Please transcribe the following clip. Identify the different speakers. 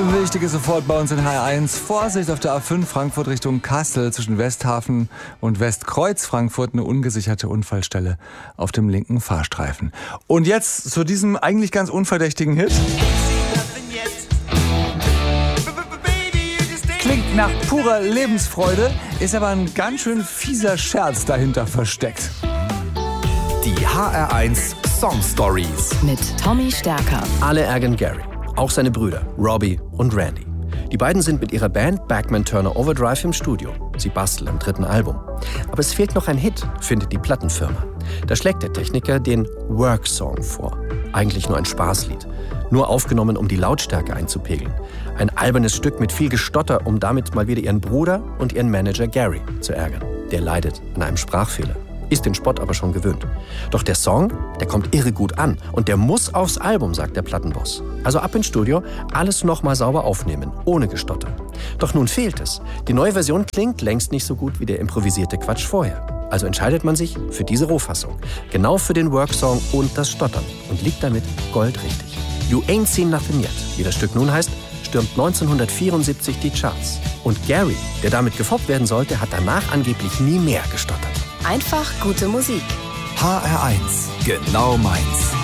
Speaker 1: Wichtig ist sofort bei uns in HR1. Vorsicht auf der A5 Frankfurt Richtung Kassel zwischen Westhafen und Westkreuz Frankfurt. Eine ungesicherte Unfallstelle auf dem linken Fahrstreifen. Und jetzt zu diesem eigentlich ganz unverdächtigen Hit. Klingt nach purer Lebensfreude, ist aber ein ganz schön fieser Scherz dahinter versteckt.
Speaker 2: Die HR1 Song Stories
Speaker 3: mit Tommy Stärker.
Speaker 4: Alle ärgern Gary, auch seine Brüder Robbie und Randy. Die beiden sind mit ihrer Band Bachman Turner Overdrive im Studio. Sie basteln am 3. Album. Aber es fehlt noch ein Hit, findet die Plattenfirma. Da schlägt der Techniker den Work-Song vor. Eigentlich nur ein Spaßlied. Nur aufgenommen, um die Lautstärke einzupegeln. Ein albernes Stück mit viel Gestotter, um damit mal wieder ihren Bruder und ihren Manager Gary zu ärgern. Der leidet an einem Sprachfehler. Ist den Spott aber schon gewöhnt. Doch der Song, der kommt irre gut an und der muss aufs Album, sagt der Plattenboss. Also ab ins Studio, alles nochmal sauber aufnehmen, ohne Gestotter. Doch nun fehlt es. Die neue Version klingt längst nicht so gut wie der improvisierte Quatsch vorher. Also entscheidet man sich für diese Rohfassung. Genau für den Worksong und das Stottern. Und liegt damit goldrichtig. You Ain't Seen Nothing Yet, wie das Stück nun heißt, stürmt 1974 die Charts. Und Gary, der damit gefoppt werden sollte, hat danach angeblich nie mehr gestottert.
Speaker 3: Einfach gute Musik.
Speaker 2: HR1, genau meins.